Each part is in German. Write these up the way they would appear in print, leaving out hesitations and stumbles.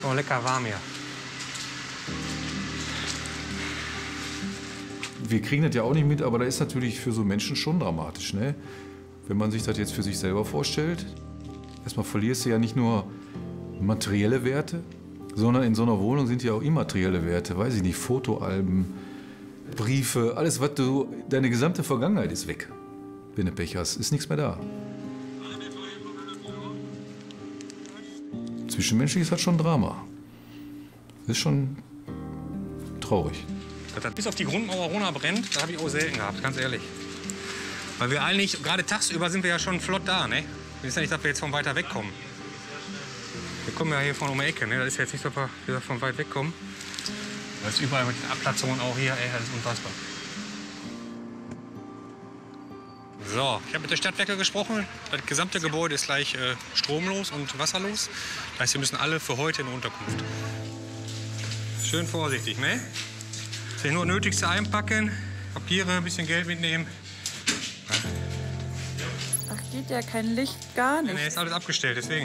Oh, lecker warm hier. Wir kriegen das ja auch nicht mit, aber das ist natürlich für so Menschen schon dramatisch, ne? Wenn man sich das jetzt für sich selber vorstellt. Erstmal verlierst du ja nicht nur materielle Werte, sondern in so einer Wohnung sind ja auch immaterielle Werte. Weiß ich nicht, Fotoalben, Briefe, alles, was du, deine gesamte Vergangenheit ist weg. Wenn du Pech hast, ist nichts mehr da. Zwischenmenschlich ist das schon Drama. Das ist schon traurig. Dass das bis auf die Grundmauer runterbrennt, das habe ich auch selten gehabt, ganz ehrlich. Weil wir eigentlich, gerade tagsüber sind wir ja schon flott da, ne? Wir wissen ja nicht, dass wir jetzt von weiter wegkommen. Wir kommen ja hier von um die Ecke, ne? Das ist ja jetzt nicht so, dass wir von weit wegkommen. Das ist überall mit den Abplatzungen auch hier, ey, das ist unfassbar. So, ich habe mit der Stadtwerke gesprochen. Das gesamte Gebäude ist gleich stromlos und wasserlos. Das heißt, wir müssen alle für heute in die Unterkunft. Schön vorsichtig, ne? Sich nur das Nötigste einpacken, Papiere, ein bisschen Geld mitnehmen. Ach, geht ja kein Licht, gar nicht. Nee, ist alles abgestellt, deswegen.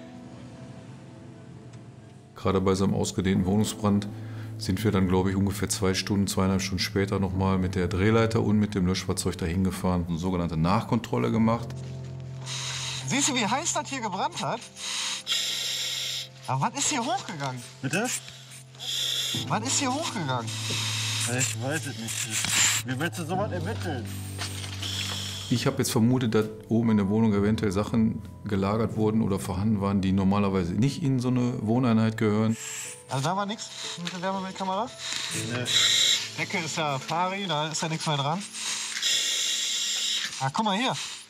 Gerade bei so einem ausgedehnten Wohnungsbrand sind wir dann, glaube ich, ungefähr 2 Stunden, 2,5 Stunden später noch mal mit der Drehleiter und mit dem Löschfahrzeug dahin gefahren. Eine sogenannte Nachkontrolle gemacht. Siehst du, wie heiß das hier gebrannt hat? Aber was ist hier hochgegangen? Bitte? Was ist hier hochgegangen? Ich weiß es nicht. Wie willst du sowas ermitteln? Ich habe jetzt vermutet, dass oben in der Wohnung eventuell Sachen gelagert wurden oder vorhanden waren, die normalerweise nicht in so eine Wohneinheit gehören. Also da war nichts mit der Wärmebildkamera? Nee. Decke ist ja pari, da ist ja nichts mehr dran. Ah, guck mal hier.